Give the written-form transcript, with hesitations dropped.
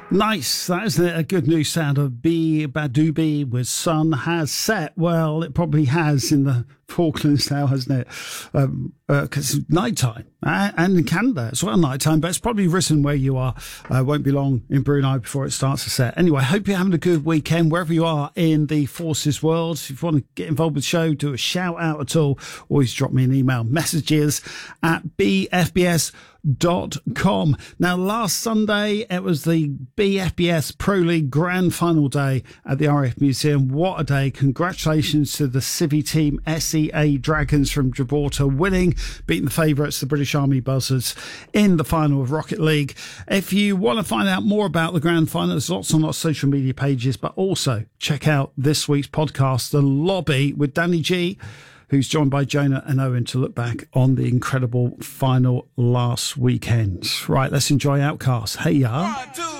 Nice, that isn't it? A good new sound of B Badoobie with sun has set. Well, it probably has in the Falklands now, hasn't it? Because it's nighttime, and in Canada it's well nighttime, but it's probably risen where you are. Won't be long in Brunei before it starts to set. Anyway, hope you're having a good weekend wherever you are in the forces world. If you want to get involved with the show, do a shout out at all, always drop me an email, messages@bfbs.com. Now, last Sunday, it was the BFBS Pro League Grand Final day at the RAF Museum. What a day. Congratulations to the Civvy team, SEA Dragons from Gibraltar, winning, beating the favourites, the British Army Buzzards, in the final of Rocket League. If you want to find out more about the Grand Final, there's lots on our social media pages, but also check out this week's podcast, The Lobby, with Danny G, who's joined by Jonah and Owen to look back on the incredible final last weekend. Right, let's enjoy Outcast. Hey, ya.